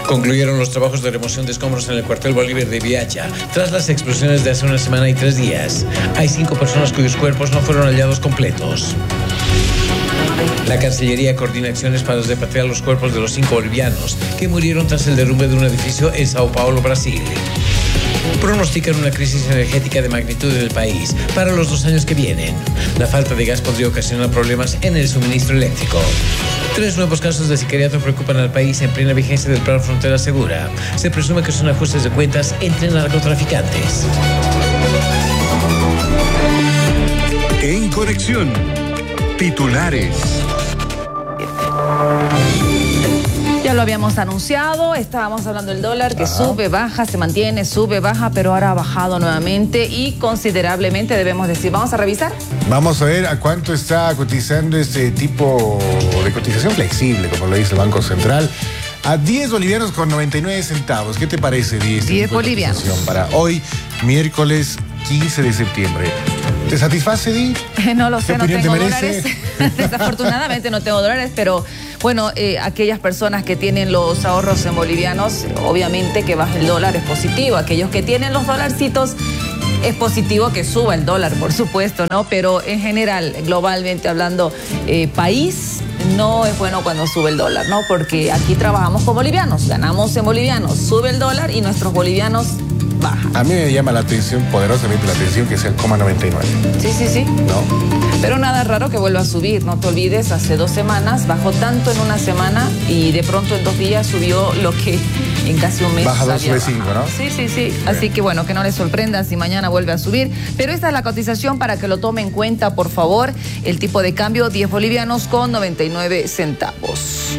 Concluyeron los trabajos de remoción de escombros en el cuartel Bolívar de Viacha tras las explosiones de hace una semana y 3 días. Hay 5 personas cuyos cuerpos no fueron hallados completos. La Cancillería coordina acciones para repatriar los cuerpos de los 5 bolivianos que murieron tras el derrumbe de un edificio en Sao Paulo, Brasil. Pronostican una crisis energética de magnitud en el país para los 2 años que vienen. La falta de gas podría ocasionar problemas en el suministro eléctrico. 3 nuevos casos de sicariato preocupan al país en plena vigencia del Plan Frontera Segura. Se presume que son ajustes de cuentas entre narcotraficantes. En Conexión, titulares. Ya lo habíamos anunciado, estábamos hablando del dólar que sube, baja, se mantiene, sube, baja, pero ahora ha bajado nuevamente y considerablemente, debemos decir. ¿Vamos a revisar? Vamos a ver a cuánto está cotizando este tipo de cotización flexible, como lo dice el Banco Central. A 10 bolivianos con 99 centavos. ¿Qué te parece, 10 bolivianos para hoy, miércoles 15 de septiembre? ¿Te satisface, Di? No lo sé, no tengo dólares. Desafortunadamente no tengo dólares, pero bueno, aquellas personas que tienen los ahorros en bolivianos, obviamente que baje el dólar es positivo. Aquellos que tienen los dolarcitos, es positivo que suba el dólar, por supuesto, ¿no? Pero en general, globalmente hablando, país, no es bueno cuando sube el dólar, ¿no? Porque aquí trabajamos con bolivianos, ganamos en bolivianos, sube el dólar y nuestros bolivianos bajan. A mí me llama la atención, poderosamente la atención, que sea el 0,99. Sí. ¿No? Pero nada raro que vuelva a subir, no te olvides, hace 2 semanas bajó tanto en una semana y de pronto en 2 días subió lo que en casi un mes baja 2, sube 5, ¿no? Sí. Así que bueno, que no les sorprenda si mañana vuelve a subir. Pero esta es la cotización para que lo tome en cuenta, por favor. El tipo de cambio, 10 bolivianos con 99 centavos.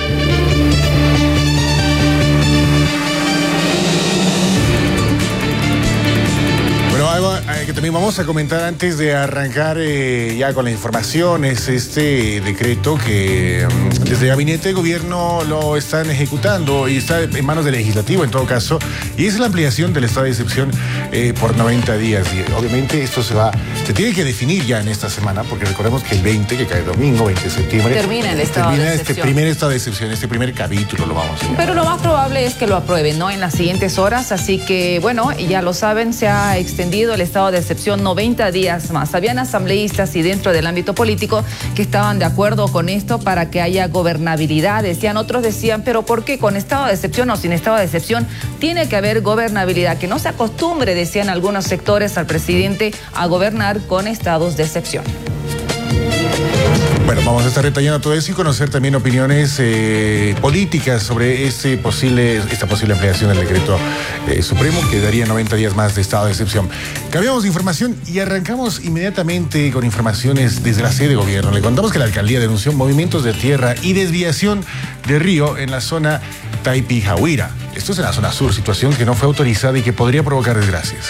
Algo que también vamos a comentar antes de arrancar ya con la información es este decreto que desde el gabinete de gobierno lo están ejecutando y está en manos del legislativo en todo caso, y es la ampliación del estado de excepción por 90 días. Y obviamente esto se tiene que definir ya en esta semana, porque recordemos que el 20, que cae domingo, 20 de septiembre, termina el estado de excepción. Este primer estado de excepción, este primer capítulo lo vamos a llamar. Pero lo más probable es que lo aprueben, ¿no? En las siguientes horas, así que bueno, ya lo saben, se ha extendido el estado de excepción 90 días más. Habían asambleístas y dentro del ámbito político que estaban de acuerdo con esto para que haya gobernabilidad. Otros decían, pero ¿por qué con estado de excepción o sin estado de excepción tiene que haber gobernabilidad? Que no se acostumbre, decían algunos sectores, al presidente a gobernar con estados de excepción. Bueno, vamos a estar detallando todo eso y conocer también opiniones políticas sobre esta posible ampliación del decreto supremo que daría 90 días más de estado de excepción. Cambiamos de información y arrancamos inmediatamente con informaciones desde la sede de gobierno. Le contamos que la alcaldía denunció movimientos de tierra y desviación de río en la zona Taipijahuira. Esto es en la zona sur, situación que no fue autorizada y que podría provocar desgracias.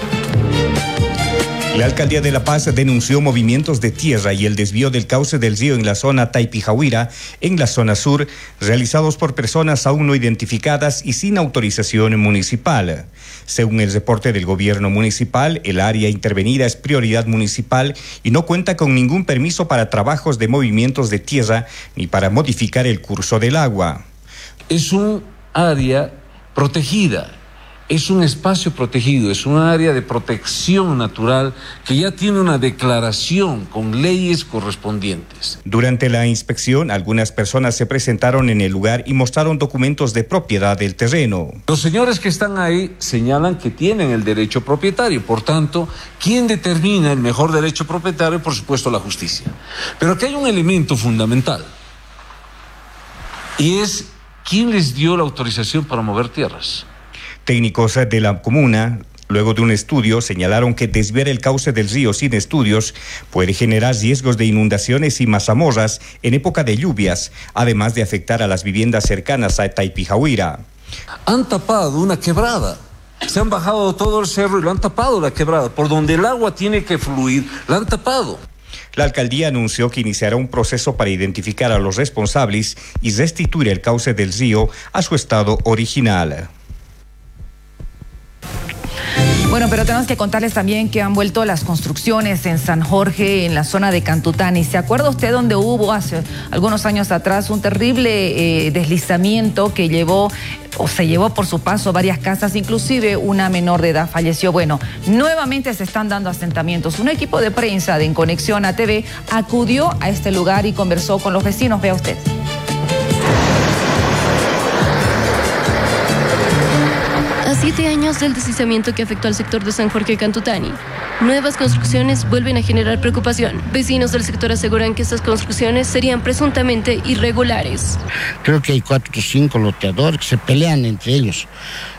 La alcaldía de La Paz denunció movimientos de tierra y el desvío del cauce del río en la zona Taipijahuira, en la zona sur, realizados por personas aún no identificadas y sin autorización municipal. Según el reporte del gobierno municipal, el área intervenida es prioridad municipal y no cuenta con ningún permiso para trabajos de movimientos de tierra ni para modificar el curso del agua. Es un área protegida. Es un espacio protegido, es un área de protección natural que ya tiene una declaración con leyes correspondientes. Durante la inspección, algunas personas se presentaron en el lugar y mostraron documentos de propiedad del terreno. Los señores que están ahí señalan que tienen el derecho propietario, por tanto, ¿quién determina el mejor derecho propietario? Por supuesto, la justicia. Pero aquí hay un elemento fundamental, y es ¿quién les dio la autorización para mover tierras? Técnicos de la comuna, luego de un estudio, señalaron que desviar el cauce del río sin estudios puede generar riesgos de inundaciones y mazamorras en época de lluvias, además de afectar a las viviendas cercanas a Taipijahuira. Han tapado una quebrada. Se han bajado todo el cerro y lo han tapado la quebrada. Por donde el agua tiene que fluir, la han tapado. La alcaldía anunció que iniciará un proceso para identificar a los responsables y restituir el cauce del río a su estado original. Bueno, pero tenemos que contarles también que han vuelto las construcciones en San Jorge, en la zona de Cantutani. ¿Se acuerda usted donde hubo hace algunos años atrás un terrible deslizamiento que se llevó por su paso varias casas, inclusive una menor de edad falleció? Bueno, nuevamente se están dando asentamientos. Un equipo de prensa de En Conexión ATV acudió a este lugar y conversó con los vecinos. Vea usted. A 7 años del deslizamiento que afectó al sector de San Jorge Cantutani, nuevas construcciones vuelven a generar preocupación. Vecinos del sector aseguran que estas construcciones serían presuntamente irregulares. Creo que hay 4 o 5 loteadores que se pelean entre ellos.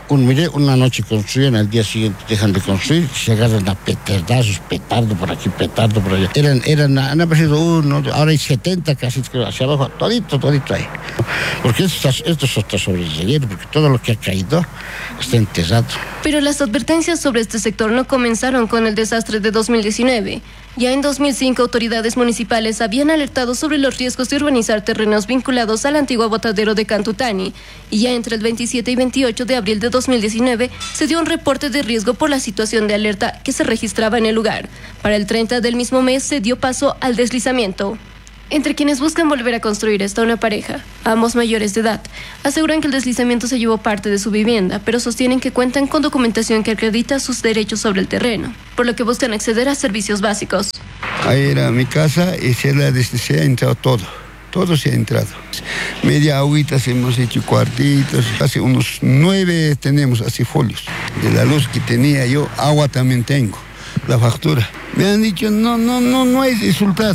Una noche construyen, al día siguiente dejan de construir, se agarran a petardazos, petardo por aquí, petardo por allá. Han aparecido uno, ahora hay 70 casi hacia abajo, todito ahí. Porque esto está sobre el relieve, porque todo lo que ha caído está enterrado. Pero las advertencias sobre este sector no comenzaron con el desastre de 2019. Ya en 2005, autoridades municipales habían alertado sobre los riesgos de urbanizar terrenos vinculados al antiguo botadero de Cantutani. Y ya entre el 27 y 28 de abril de 2019 se dio un reporte de riesgo por la situación de alerta que se registraba en el lugar. Para el 30 del mismo mes se dio paso al deslizamiento. Entre quienes buscan volver a construir está una pareja, ambos mayores de edad. Aseguran que el deslizamiento se llevó parte de su vivienda, pero sostienen que cuentan con documentación que acredita sus derechos sobre el terreno, por lo que buscan acceder a servicios básicos. Ahí era mi casa y se ha entrado todo se ha entrado. Media agüita hemos hecho cuartitos, hace unos 9 tenemos así folios. De la luz que tenía yo, agua también tengo, la factura. Me han dicho, no hay resultado.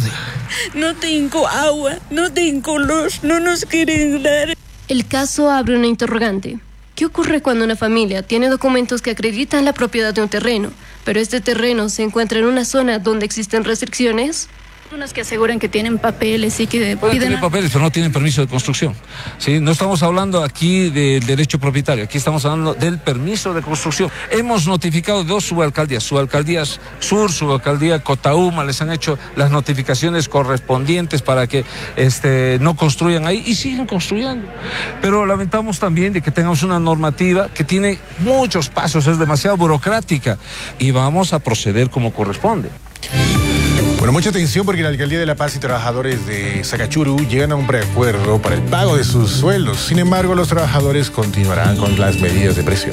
No tengo agua, no tengo luz, no nos quieren dar. El caso abre una interrogante. ¿Qué ocurre cuando una familia tiene documentos que acreditan la propiedad de un terreno, pero este terreno se encuentra en una zona donde existen restricciones? Unos que aseguran que tienen papeles y que pueden tener papeles, pero no tienen permiso de construcción. ¿Sí? No estamos hablando aquí del derecho propietario, aquí estamos hablando del permiso de construcción. Hemos notificado 2 subalcaldías, Subalcaldía Sur, Subalcaldía Cotauma, les han hecho las notificaciones correspondientes para que no construyan ahí y siguen construyendo. Pero lamentamos también de que tengamos una normativa que tiene muchos pasos, es demasiado burocrática y vamos a proceder como corresponde. Bueno, mucha atención porque la Alcaldía de La Paz y trabajadores de Sacachuru llegan a un preacuerdo para el pago de sus sueldos. Sin embargo, los trabajadores continuarán con las medidas de presión.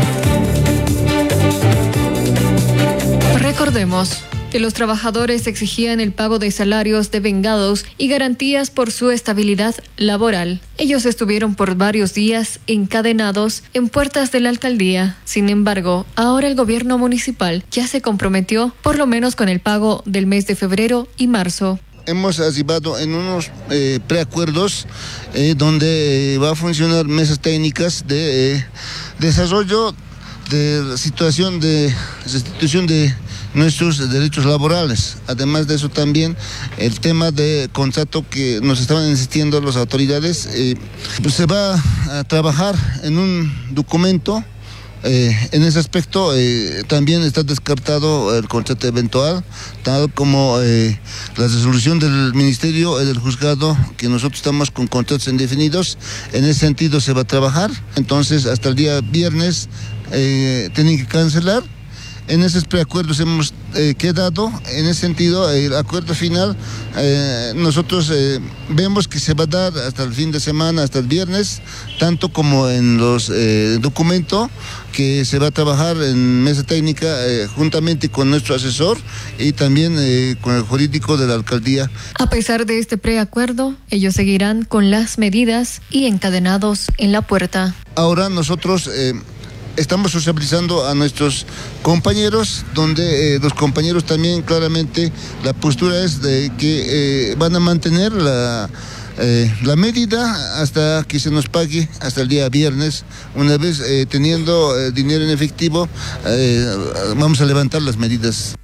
Recordemos que los trabajadores exigían el pago de salarios devengados y garantías por su estabilidad laboral. Ellos estuvieron por varios días encadenados en puertas de la alcaldía. Sin embargo, ahora el gobierno municipal ya se comprometió por lo menos con el pago del mes de febrero y marzo. Hemos arribado en unos preacuerdos donde va a funcionar mesas técnicas de desarrollo de situación de restitución de nuestros derechos laborales. Además de eso también el tema de contrato que nos estaban insistiendo las autoridades, pues se va a trabajar en un documento. En ese aspecto también está descartado el contrato eventual, tal como la resolución del ministerio y del juzgado, que nosotros estamos con contratos indefinidos. En ese sentido se va a trabajar. Entonces hasta el día viernes tienen que cancelar. En esos preacuerdos hemos quedado. En ese sentido, el acuerdo final, nosotros vemos que se va a dar hasta el fin de semana, hasta el viernes, tanto como en los documentos que se va a trabajar en mesa técnica juntamente con nuestro asesor y también con el jurídico de la alcaldía. A pesar de este preacuerdo, ellos seguirán con las medidas y encadenados en la puerta. Ahora nosotros estamos socializando a nuestros compañeros, donde los compañeros también claramente la postura es de que van a mantener la medida hasta que se nos pague, hasta el día viernes. Una vez teniendo dinero en efectivo, vamos a levantar las medidas.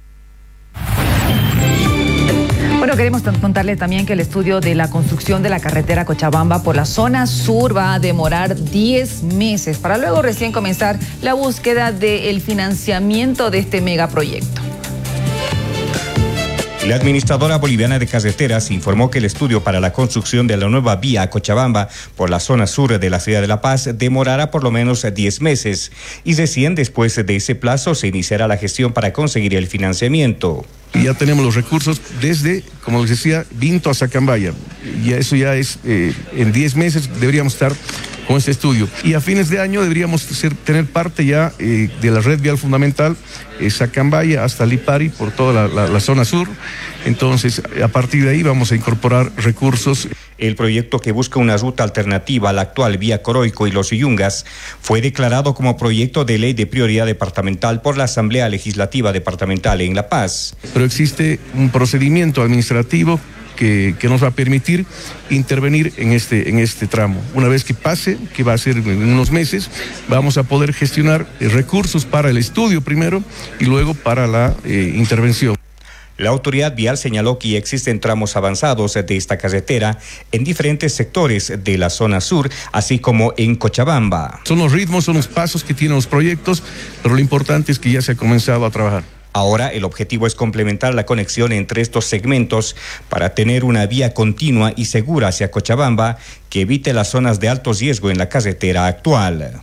Bueno, queremos contarles también que el estudio de la construcción de la carretera Cochabamba por la zona sur va a demorar 10 meses para luego recién comenzar la búsqueda del financiamiento de este megaproyecto. La administradora boliviana de carreteras informó que el estudio para la construcción de la nueva vía a Cochabamba por la zona sur de la ciudad de La Paz demorará por lo menos 10 meses y recién después de ese plazo se iniciará la gestión para conseguir el financiamiento. Ya tenemos los recursos desde, como les decía, Vinto a Sacambaya. Y eso ya es, en 10 meses deberíamos estar con este estudio. Y a fines de año deberíamos tener parte ya de la red vial fundamental, Sacambaya hasta Lipari, por toda la zona sur. Entonces, a partir de ahí vamos a incorporar recursos. El proyecto, que busca una ruta alternativa a la actual vía Coroico y Los Yungas, fue declarado como proyecto de ley de prioridad departamental por la Asamblea Legislativa Departamental en La Paz. Pero existe un procedimiento administrativo que nos va a permitir intervenir en este tramo. Una vez que pase, que va a ser en unos meses, vamos a poder gestionar recursos para el estudio primero y luego para la intervención. La autoridad vial señaló que existen tramos avanzados de esta carretera en diferentes sectores de la zona sur, así como en Cochabamba. Son los ritmos, son los pasos que tienen los proyectos, pero lo importante es que ya se ha comenzado a trabajar. Ahora el objetivo es complementar la conexión entre estos segmentos para tener una vía continua y segura hacia Cochabamba que evite las zonas de alto riesgo en la carretera actual.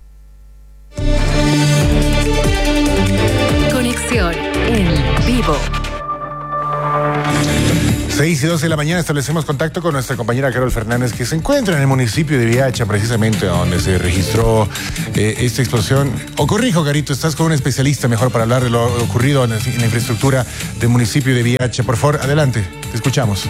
Conexión en vivo. 6:12 de la mañana establecemos contacto con nuestra compañera Carol Fernández, que se encuentra en el municipio de Viacha, precisamente donde se registró esta explosión. O corrijo, Garito, estás con un especialista mejor para hablar de lo ocurrido en la infraestructura del municipio de Viacha. Por favor, adelante, te escuchamos.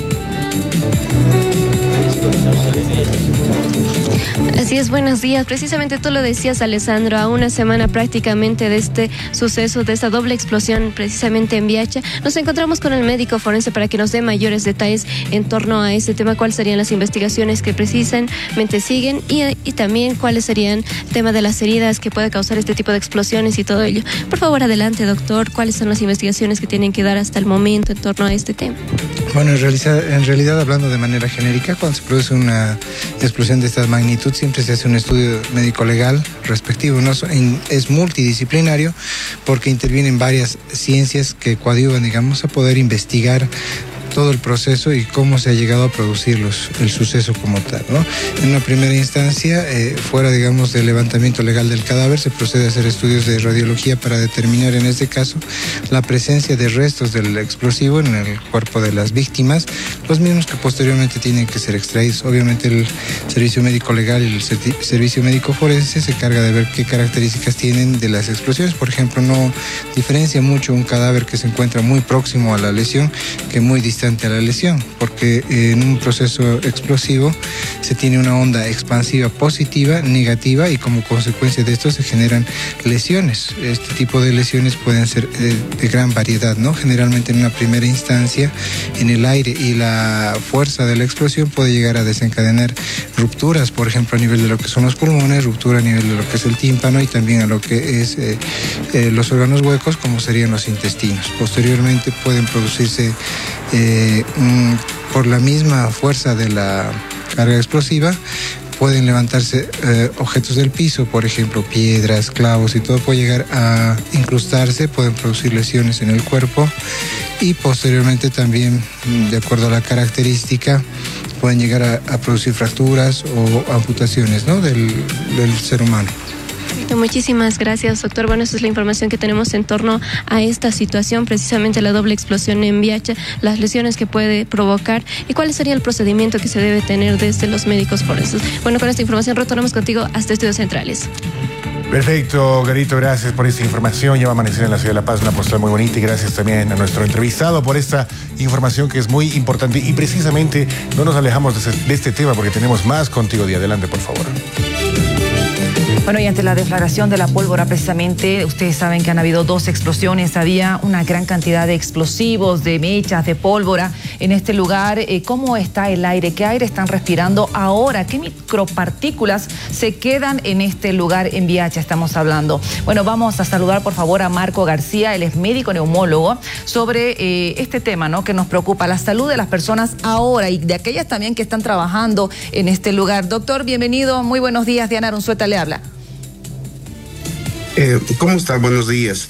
Así es, buenos días. Precisamente tú lo decías, Alessandro, a una semana prácticamente de este suceso, de esta doble explosión precisamente en Viacha, nos encontramos con el médico forense para que nos dé mayores detalles en torno a ese tema, cuáles serían las investigaciones que precisamente siguen y también cuáles serían el tema de las heridas que puede causar este tipo de explosiones y todo ello. Por favor, adelante, doctor, ¿cuáles son las investigaciones que tienen que dar hasta el momento en torno a este tema? Bueno, en realidad, hablando de manera genérica, cuando se produce una explosión de esta magnitud, siempre se hace un estudio médico-legal respectivo, ¿no? Es multidisciplinario porque intervienen varias ciencias que coadyuvan, digamos, a poder investigar todo el proceso y cómo se ha llegado a producir el suceso como tal, ¿no? En una primera instancia, fuera, digamos, del levantamiento legal del cadáver, se procede a hacer estudios de radiología para determinar, en este caso, la presencia de restos del explosivo en el cuerpo de las víctimas, los mismos que posteriormente tienen que ser extraídos. Obviamente el Servicio Médico Legal y el Servicio Médico Forense se encarga de ver qué características tienen de las explosiones. Por ejemplo, no diferencia mucho un cadáver que se encuentra muy próximo a la lesión que muy distante a la lesión, porque en un proceso explosivo se tiene una onda expansiva positiva, negativa, y como consecuencia de esto se generan lesiones. Este tipo de lesiones pueden ser de gran variedad, ¿no? Generalmente en una primera instancia en el aire, y la fuerza de la explosión puede llegar a desencadenar rupturas, por ejemplo, a nivel de lo que son los pulmones, ruptura a nivel de lo que es el tímpano y también a lo que es los órganos huecos, como serían los intestinos. Posteriormente pueden producirse por la misma fuerza de la carga explosiva, pueden levantarse objetos del piso, por ejemplo, piedras, clavos, y todo puede llegar a incrustarse, pueden producir lesiones en el cuerpo, y posteriormente también, de acuerdo a la característica, pueden llegar a producir fracturas o amputaciones, ¿no?, del ser humano. Muchísimas gracias, doctor. Bueno, esa es la información que tenemos en torno a esta situación, precisamente la doble explosión en Viacha, las lesiones que puede provocar y cuál sería el procedimiento que se debe tener desde los médicos forenses. Bueno, con esta información retornamos contigo hasta Estudios Centrales. Perfecto, Garito, gracias por esta información. Ya va a amanecer en la ciudad de La Paz, una postal muy bonita, y gracias también a nuestro entrevistado por esta información que es muy importante, y precisamente no nos alejamos de este tema porque tenemos más contigo. De adelante, por favor. Bueno, y ante la deflagración de la pólvora, precisamente, ustedes saben que han habido 2 explosiones, había una gran cantidad de explosivos, de mechas, de pólvora en este lugar. ¿Cómo está el aire? ¿Qué aire están respirando ahora? ¿Qué micropartículas se quedan en este lugar en Viacha? Estamos hablando. Bueno, vamos a saludar, por favor, a Marco García, él es médico neumólogo, sobre este tema, ¿no?, que nos preocupa, la salud de las personas ahora y de aquellas también que están trabajando en este lugar. Doctor, bienvenido, muy buenos días. Diana Arunzueta le habla. ¿Cómo está? Buenos días.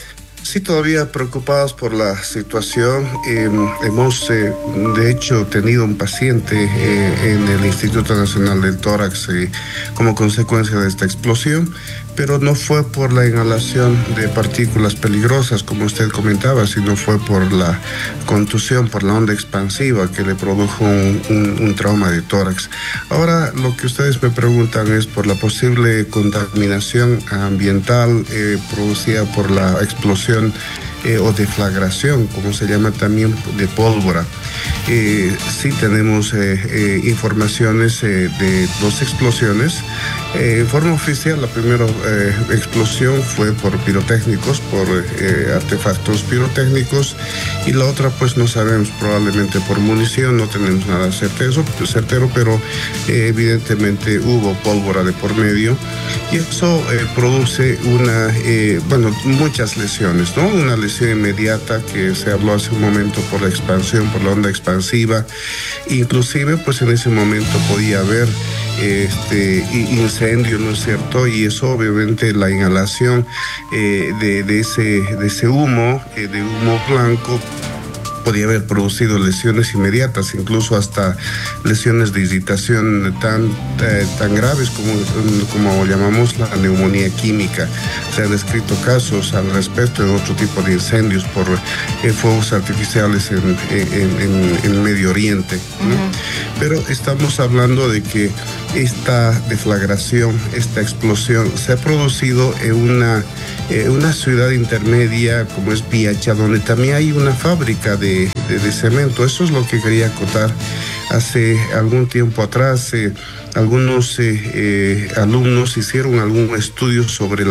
Sí, todavía preocupados por la situación. Hemos, de hecho, tenido un paciente en el Instituto Nacional del Tórax como consecuencia de esta explosión, pero no fue por la inhalación de partículas peligrosas, como usted comentaba, sino fue por la contusión, por la onda expansiva que le produjo un trauma de tórax. Ahora, lo que ustedes me preguntan es por la posible contaminación ambiental producida por la explosión o deflagración, como se llama también, de pólvora. Sí tenemos informaciones de 2 explosiones. En forma oficial, la primera explosión fue por pirotécnicos, por artefactos pirotécnicos, y la otra pues no sabemos, probablemente por munición, no tenemos nada certero, pero evidentemente hubo pólvora de por medio, y eso produce muchas lesiones, ¿no? Una lesión inmediata que se habló hace un momento por la expansión, por la onda expansiva. Inclusive pues en ese momento podía haber incendio, ¿no es cierto? Y eso obviamente, la inhalación de ese humo, de humo blanco, podía haber producido lesiones inmediatas, incluso hasta lesiones de irritación tan graves como llamamos la neumonía química. Se han descrito casos al respecto de otro tipo de incendios por fuegos artificiales en Medio Oriente, ¿no? Pero estamos hablando de que esta deflagración, esta explosión, se ha producido en una ciudad intermedia como es Biacha, donde también hay una fábrica de cemento. Eso es lo que quería acotar. Hace algún tiempo atrás, algunos alumnos hicieron algún estudio sobre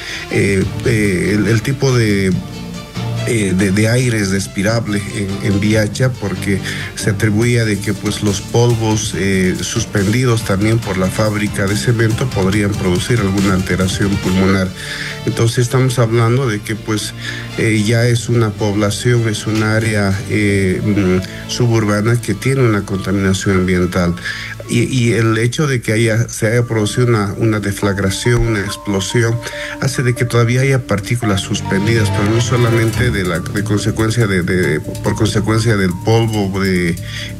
el tipo de aire respirable en Biacha, porque se atribuía de que pues los polvos suspendidos también por la fábrica de cemento podrían producir alguna alteración pulmonar. Entonces estamos hablando de que pues ya es una población, es un área suburbana que tiene una contaminación ambiental. Y el hecho de que se haya producido una deflagración, una explosión, hace de que todavía haya partículas suspendidas, pero no solamente por consecuencia del polvo de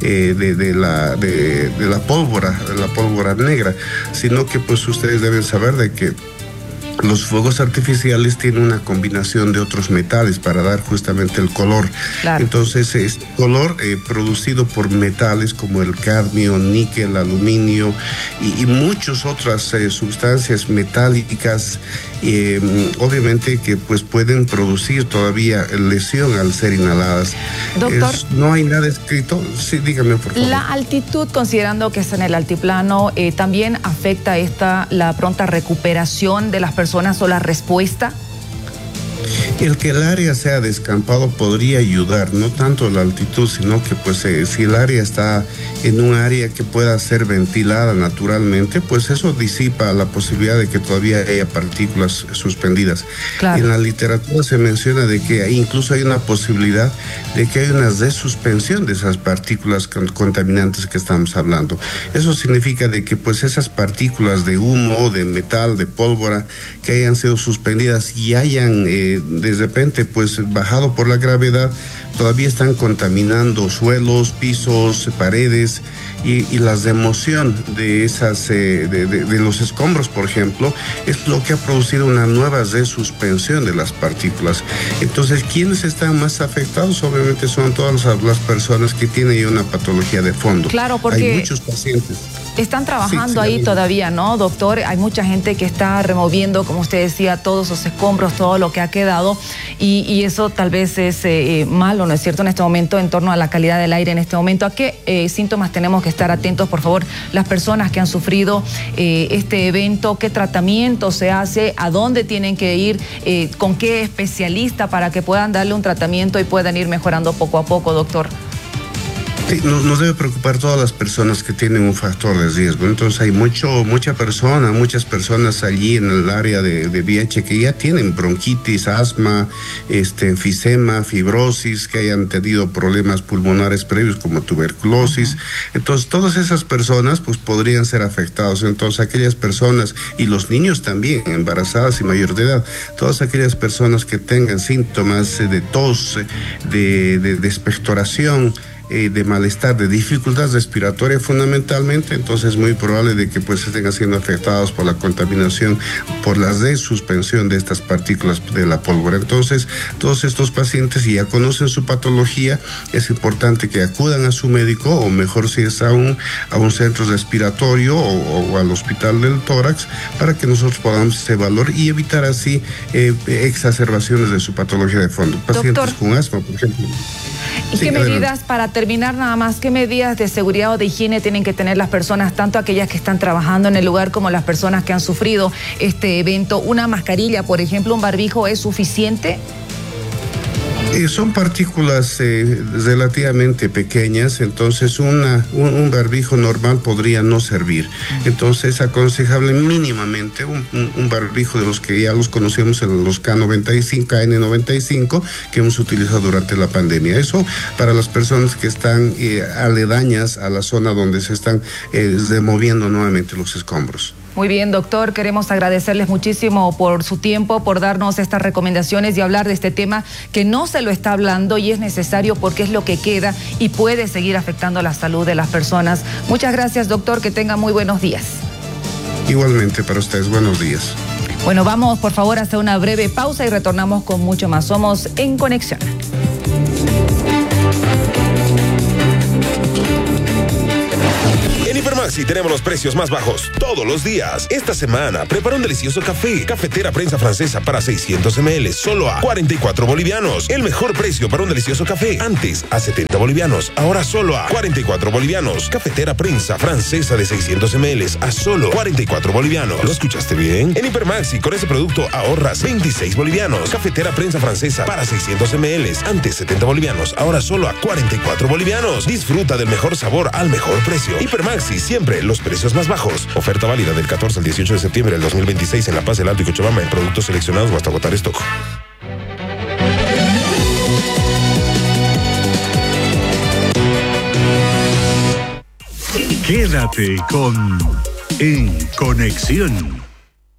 la pólvora negra, sino que pues ustedes deben saber de que los fuegos artificiales tienen una combinación de otros metales para dar justamente el color. Claro. Entonces, es color producido por metales como el cadmio, níquel, aluminio y muchas otras sustancias metálicas, obviamente que pues pueden producir todavía lesión al ser inhaladas. Doctor, no hay nada escrito. Sí, dígame por favor. La altitud, considerando que está en el altiplano, también afecta la pronta recuperación de las personas o la respuesta. El que el área sea descampado podría ayudar, no tanto la altitud, sino que pues si el área está en un área que pueda ser ventilada naturalmente, pues eso disipa la posibilidad de que todavía haya partículas suspendidas. Claro. En la literatura se menciona de que incluso hay una posibilidad de que hay una desuspensión de esas partículas contaminantes que estamos hablando. Eso significa de que pues esas partículas de humo, de metal, de pólvora, que hayan sido suspendidas y hayan de repente pues bajado por la gravedad, todavía están contaminando suelos, pisos, paredes, y la remoción de esas de los escombros, por ejemplo, es lo que ha producido una nueva resuspensión de las partículas. Entonces, ¿quiénes están más afectados? Obviamente son todas las personas que tienen una patología de fondo. Claro, porque hay muchos pacientes. Están trabajando ahí todavía, ¿no, doctor? Hay mucha gente que está removiendo, como usted decía, todos esos escombros, todo lo que ha quedado, y eso tal vez es malo, ¿no es cierto?, en este momento, en torno a la calidad del aire en este momento. ¿A qué síntomas tenemos que estar atentos, por favor, las personas que han sufrido este evento? ¿Qué tratamiento se hace? ¿A dónde tienen que ir? ¿Con qué especialista para que puedan darle un tratamiento y puedan ir mejorando poco a poco, doctor? Sí, nos debe preocupar todas las personas que tienen un factor de riesgo. Entonces hay muchas personas allí en el área de VIH que ya tienen bronquitis, asma, enfisema, fibrosis, que hayan tenido problemas pulmonares previos como tuberculosis. Entonces todas esas personas pues podrían ser afectados. Entonces aquellas personas, y los niños también, embarazadas y mayor de edad, todas aquellas personas que tengan síntomas de tos, de expectoración, de malestar, de dificultad respiratoria fundamentalmente, entonces es muy probable de que pues estén siendo afectados por la contaminación, por la resuspensión de estas partículas de la pólvora. Entonces, todos estos pacientes, si ya conocen su patología, es importante que acudan a su médico, o mejor si es a un centro respiratorio o al hospital del tórax, para que nosotros podamos evaluar y evitar así exacerbaciones de su patología de fondo. Pacientes Doctor, con asma, por ejemplo. ¿y sí, qué medidas, adelante. para terminar nada más, qué medidas de seguridad o de higiene tienen que tener las personas, tanto aquellas que están trabajando en el lugar como las personas que han sufrido este evento? ¿Una mascarilla, por ejemplo, un barbijo es suficiente? Son partículas relativamente pequeñas, entonces un barbijo normal podría no servir. Entonces es aconsejable mínimamente un barbijo de los que ya los conocemos, los K95, KN95, que hemos utilizado durante la pandemia. Eso para las personas que están aledañas a la zona donde se están removiendo nuevamente los escombros. Muy bien, doctor, queremos agradecerles muchísimo por su tiempo, por darnos estas recomendaciones y hablar de este tema que no se lo está hablando y es necesario porque es lo que queda y puede seguir afectando la salud de las personas. Muchas gracias, doctor, que tenga muy buenos días. Igualmente para ustedes, buenos días. Bueno, vamos por favor a hacer una breve pausa y retornamos con mucho más. Somos En Conexión. En Hipermaxi tenemos los precios más bajos todos los días. Esta semana, prepara un delicioso café. Cafetera prensa francesa para 600 ml, solo a 44 bolivianos. El mejor precio para un delicioso café. Antes, a 70 bolivianos. Ahora solo a 44 bolivianos. Cafetera prensa francesa de 600 ml a solo 44 bolivianos. ¿Lo escuchaste bien? En Hipermaxi, con ese producto ahorras 26 bolivianos. Cafetera prensa francesa para 600 ml. Antes, 70 bolivianos. Ahora solo a 44 bolivianos. Disfruta del mejor sabor al mejor precio. Hipermaxi, siempre los precios más bajos. Oferta válida del 14 al 18 de septiembre del 2026 en La Paz, El Alto y Cochabamba en productos seleccionados o hasta agotar stock. Quédate con En Conexión.